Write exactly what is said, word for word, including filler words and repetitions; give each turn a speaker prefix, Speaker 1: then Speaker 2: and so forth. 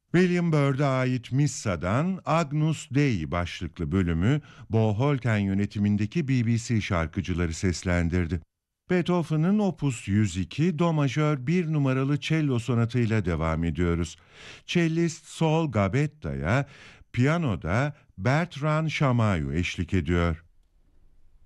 Speaker 1: William Byrd'e ait Missa'dan Agnus Dei başlıklı bölümü Bo Holten yönetimindeki B B C şarkıcıları seslendirdi. Beethoven'ın Opus yüz iki Do majör bir numaralı cello sonatıyla devam ediyoruz. Cellist Sol Gabetta'ya piyanoda Bertrand Chamayou eşlik ediyor.